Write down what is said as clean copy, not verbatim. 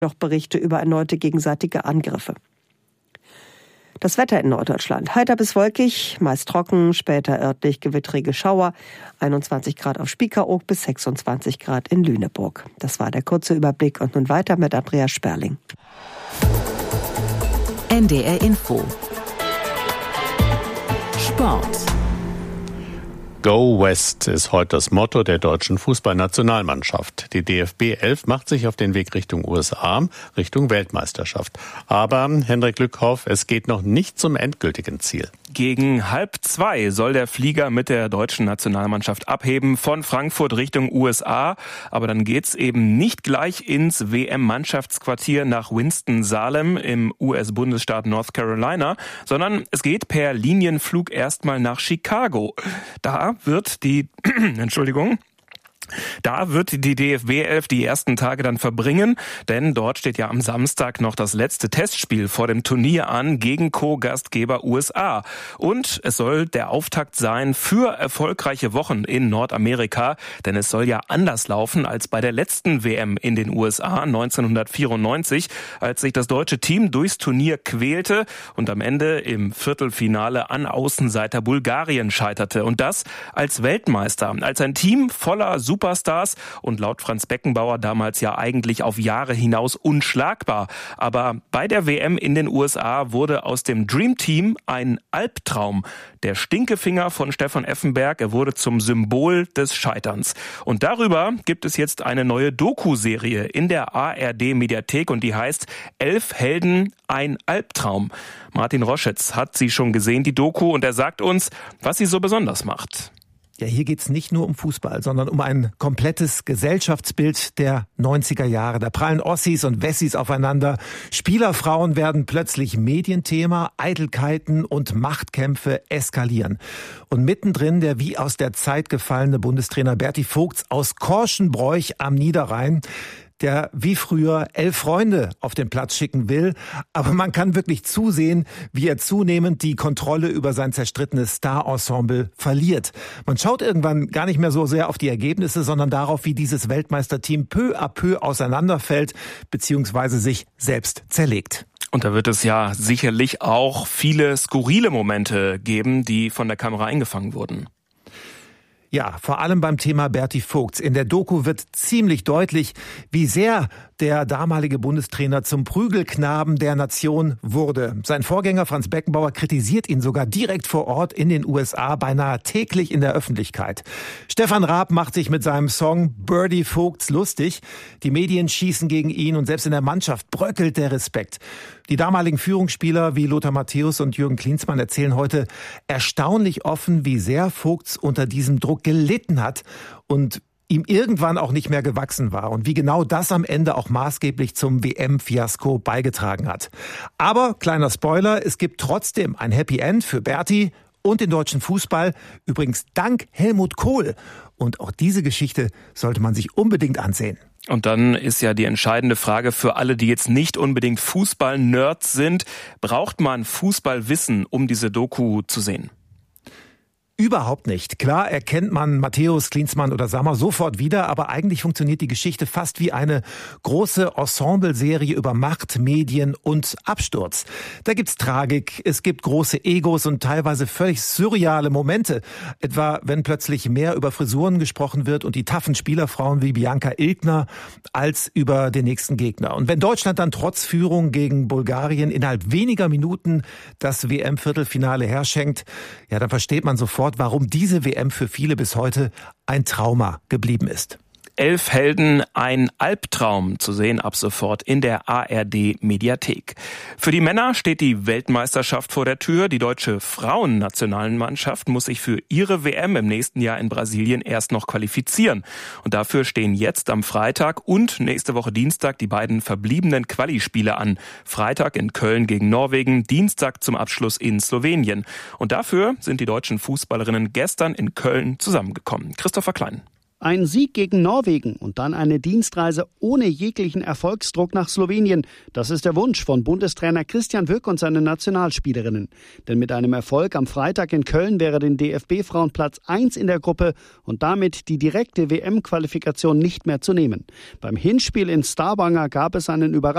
noch Berichte über erneute gegenseitige Angriffe. Das Wetter in Norddeutschland. Heiter bis wolkig, meist trocken, später örtlich gewittrige Schauer. 21 Grad auf Spiekeroog bis 26 Grad in Lüneburg. Das war der kurze Überblick und nun weiter mit Andreas Sperling. NDR Info. Sport. Go West ist heute das Motto der deutschen Fußballnationalmannschaft. Die DFB 11 macht sich auf den Weg Richtung USA, Richtung Weltmeisterschaft. Aber, Hendrik Lückhoff, es geht noch nicht zum endgültigen Ziel. Gegen 1:30 soll der Flieger mit der deutschen Nationalmannschaft abheben von Frankfurt Richtung USA. Aber dann geht's eben nicht gleich ins WM-Mannschaftsquartier nach Winston-Salem im US-Bundesstaat North Carolina, sondern es geht per Linienflug erstmal nach Chicago. Da wird die DFB 11 die ersten Tage dann verbringen, denn dort steht ja am Samstag noch das letzte Testspiel vor dem Turnier an gegen Co-Gastgeber USA. Und es soll der Auftakt sein für erfolgreiche Wochen in Nordamerika, denn es soll ja anders laufen als bei der letzten WM in den USA 1994, als sich das deutsche Team durchs Turnier quälte und am Ende im Viertelfinale an Außenseiter Bulgarien scheiterte. Und das als Weltmeister, als ein Team voller Superstars und laut Franz Beckenbauer damals ja eigentlich auf Jahre hinaus unschlagbar. Aber bei der WM in den USA wurde aus dem Dream Team ein Albtraum. Der Stinkefinger von Stefan Effenberg, er wurde zum Symbol des Scheiterns. Und darüber gibt es jetzt eine neue Doku-Serie in der ARD-Mediathek und die heißt 11 Helden, ein Albtraum. Martin Roschitz hat sie schon gesehen, die Doku, und er sagt uns, was sie so besonders macht. Ja, hier geht's nicht nur um Fußball, sondern um ein komplettes Gesellschaftsbild der 90er Jahre. Da prallen Ossis und Wessis aufeinander. Spielerfrauen werden plötzlich Medienthema, Eitelkeiten und Machtkämpfe eskalieren. Und mittendrin der wie aus der Zeit gefallene Bundestrainer Berti Vogts aus Korschenbroich am Niederrhein, der wie früher 11 Freunde auf den Platz schicken will. Aber man kann wirklich zusehen, wie er zunehmend die Kontrolle über sein zerstrittenes Star-Ensemble verliert. Man schaut irgendwann gar nicht mehr so sehr auf die Ergebnisse, sondern darauf, wie dieses Weltmeisterteam peu à peu auseinanderfällt bzw. sich selbst zerlegt. Und da wird es ja sicherlich auch viele skurrile Momente geben, die von der Kamera eingefangen wurden. Ja, vor allem beim Thema Berti Vogts. In der Doku wird ziemlich deutlich, wie sehr der damalige Bundestrainer zum Prügelknaben der Nation wurde. Sein Vorgänger Franz Beckenbauer kritisiert ihn sogar direkt vor Ort in den USA, beinahe täglich in der Öffentlichkeit. Stefan Raab macht sich mit seinem Song Berti Vogts lustig. Die Medien schießen gegen ihn und selbst in der Mannschaft bröckelt der Respekt. Die damaligen Führungsspieler wie Lothar Matthäus und Jürgen Klinsmann erzählen heute erstaunlich offen, wie sehr Vogts unter diesem Druck gelitten hat und ihm irgendwann auch nicht mehr gewachsen war und wie genau das am Ende auch maßgeblich zum WM-Fiasko beigetragen hat. Aber, kleiner Spoiler, es gibt trotzdem ein Happy End für Berti und den deutschen Fußball, übrigens dank Helmut Kohl. Und auch diese Geschichte sollte man sich unbedingt ansehen. Und dann ist ja die entscheidende Frage für alle, die jetzt nicht unbedingt Fußball-Nerds sind: Braucht man Fußballwissen, um diese Doku zu sehen? Überhaupt nicht. Klar erkennt man Matthäus, Klinsmann oder Sammer sofort wieder, aber eigentlich funktioniert die Geschichte fast wie eine große Ensemble-Serie über Macht, Medien und Absturz. Da gibt's Tragik, es gibt große Egos und teilweise völlig surreale Momente. Etwa, wenn plötzlich mehr über Frisuren gesprochen wird und die taffen Spielerfrauen wie Bianca Ilgner als über den nächsten Gegner. Und wenn Deutschland dann trotz Führung gegen Bulgarien innerhalb weniger Minuten das WM-Viertelfinale herschenkt, ja, dann versteht man sofort, warum diese WM für viele bis heute ein Trauma geblieben ist. 11 Helden, ein Albtraum, zu sehen ab sofort in der ARD-Mediathek. Für die Männer steht die Weltmeisterschaft vor der Tür. Die deutsche Frauennationalmannschaft muss sich für ihre WM im nächsten Jahr in Brasilien erst noch qualifizieren. Und dafür stehen jetzt am Freitag und nächste Woche Dienstag die beiden verbliebenen Quali-Spiele an. Freitag in Köln gegen Norwegen, Dienstag zum Abschluss in Slowenien. Und dafür sind die deutschen Fußballerinnen gestern in Köln zusammengekommen. Christopher Klein. Ein Sieg gegen Norwegen und dann eine Dienstreise ohne jeglichen Erfolgsdruck nach Slowenien. Das ist der Wunsch von Bundestrainer Christian Wück und seinen Nationalspielerinnen. Denn mit einem Erfolg am Freitag in Köln wäre den DFB-Frauen Platz 1 in der Gruppe und damit die direkte WM-Qualifikation nicht mehr zu nehmen. Beim Hinspiel in Stavanger gab es einen